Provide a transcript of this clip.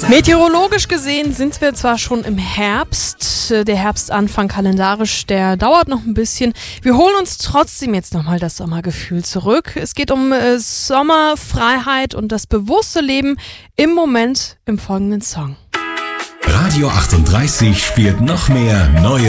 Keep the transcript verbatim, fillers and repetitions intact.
Meteorologisch gesehen sind wir zwar schon im Herbst, der Herbstanfang kalendarisch, der dauert noch ein bisschen. Wir holen uns trotzdem jetzt nochmal das Sommergefühl zurück. Es geht um äh, Sommerfreiheit und das bewusste Leben im Moment im folgenden Song. Radio achtunddreißig spielt noch mehr neue